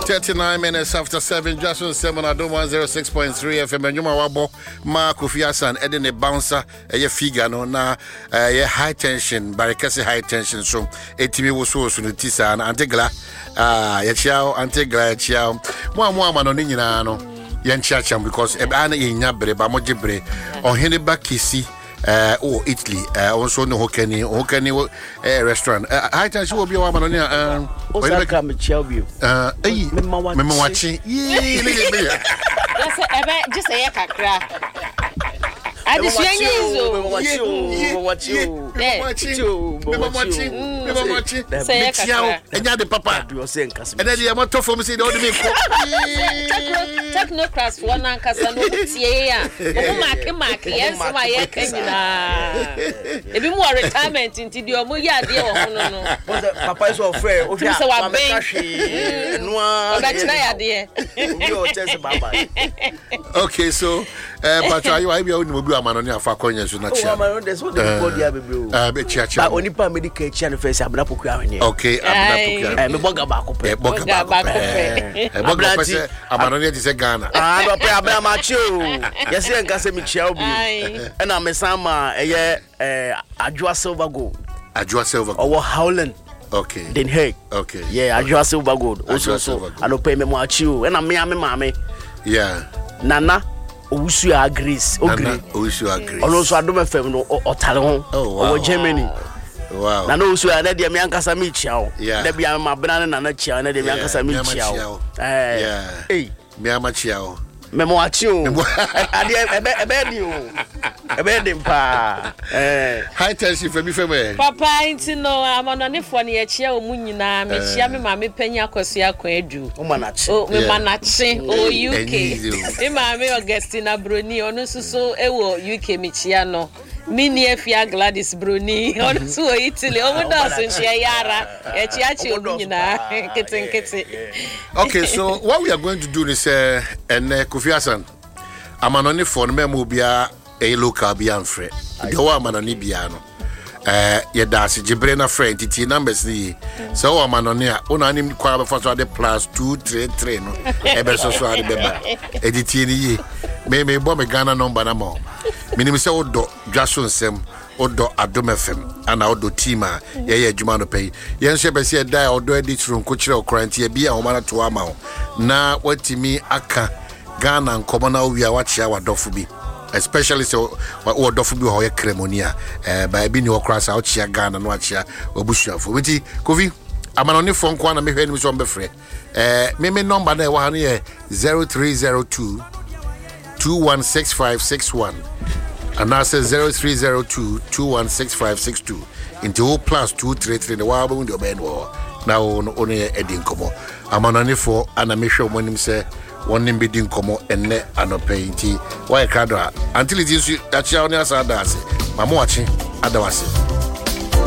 39 minutes after 7, just on 7 at 106.3 FM. And you wabo ma Kofi Hassan edin a bouncer a figure no na high tension, barikasi high tension. So etimi wuso so tisa and antegla yachiao antegla yachiao mo man on nyina no yanchiacham because e ba na yenya bre ba mo gibre ohene ba kisi Italy also no hokeni restaurant high tension will be one man on Osaka me chelview mema watching just a kakra adisua papa and then you want from say the technocrats for nan kasa no tie ya o mark yes my ye kanyina e bi mo retirement inti di o mo ya de wo hono no papa is of fair o hwa wa hwe no o ba china ya de o chese baba okay so but you I be on mo amano ni afa konye so na chia amano des what the body abebe o be chia ba onipa medical chia no face abna poku ahwe okay abna poku me boga ba ko pe boga ba ko pe boga pa se amano ni se Ghana no pe abna ma chi o yes en ka se me chia obi e na me sama eye Adwoa Silver Gold or Howland okay Den Haag okay yeah Adwoa Silver Gold also so I no pay me mo chi o e na me mame yeah Nana Owusu Grace Ogre Owusu Grace also Adom FM no otale ho o Germany wow Nana Owusu na de me ankasa me chiao da bia ma bena na chiao na de me ankasa me chiao yeah eh me ama chiao me mo achi o ade ebe di o ebe di pa high tension for me papa inti no amanonefo na ye chia o mu nyina me chia me ma me panya akoso akon adu o manachi me manachi o UK me ma me Augustina Broni onu suso ewo UK me chia no mini efia Gladys Broni onu so Italy o mu da so chia yara ye chia chi o mu nyina kete okay so what we are going to do is and Kofi Hassan amanonefo no memo bia a local bianfre the one manani biano ye dasi jibre na friend titi numbers ni so o manonia una anim kwa be faso de +233 no e be so ade beba editi ni yi me bo me Ghana number na mo minim se odo dwaso nsem odo Adom FM ana odo team a ye adwuma no pay ye nso be se da odo edit ron ko kire okrantie bia ho mana to ama ho na watimi aka Ghana nkomo na wi a wachia wadofo bi especially so what dofu bi ho ye cremonia ba bi ni okra sa ochia Ghana no achia obusuafo weti Kofi amanoni fo nko na me hwe ni so mbefre me number na e wa no ye 0302 216561 and now says 0302 216562 into +233 the wa ba ndi obendo na ono ye edin komo amanoni fo ana me hwe omonim se one name bidding como enne anopainti why crowd until it is that you are asa dance mama watching adawase